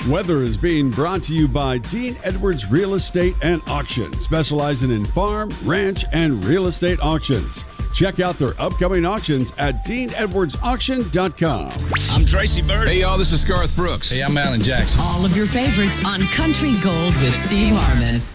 Weather is being brought to you by Dean Edwards Real Estate and Auction, specializing in farm, ranch, and real estate auctions. Check out their upcoming auctions at deanedwardsauction.com. I'm Tracy Bird. Hey, y'all, this is Garth Brooks. Hey, I'm Alan Jackson. All of your favorites on Country Gold with Steve Harmon.